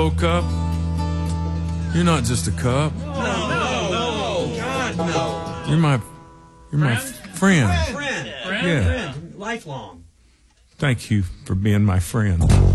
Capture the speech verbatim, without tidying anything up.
Oh, cup. You're not just a cup. No, no, no, God, no. You're my, you're my friend. Friend, Yeah. friend, lifelong. Thank you for being my friend.